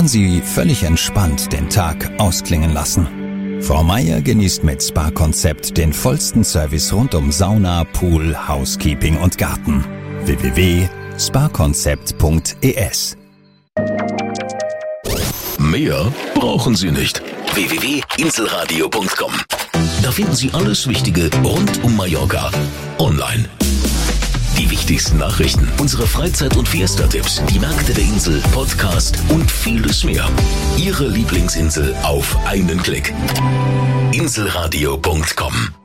dann Sie völlig entspannt den Tag ausklingen lassen. Frau Meier genießt mit Spa-Konzept den vollsten Service rund um Sauna, Pool, Housekeeping und Garten. www.spakonzept.es. Mehr brauchen Sie nicht. www.inselradio.com. Da finden Sie alles Wichtige rund um Mallorca online. Die wichtigsten Nachrichten, unsere Freizeit- und Fiesta-Tipps, die Märkte der Insel, Podcast und vieles mehr. Ihre Lieblingsinsel auf einen Klick. Inselradio.com